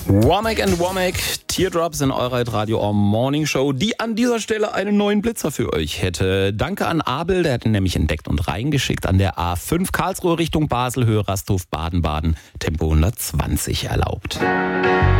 Womack and Womack, Teardrops in eurer Radio Morning Show, die an dieser Stelle einen neuen Blitzer für euch hätte. Danke an Abel, der hat ihn nämlich entdeckt und reingeschickt an der A5 Karlsruhe Richtung Basel, Höhe Rasthof, Baden-Baden, Tempo 120 erlaubt.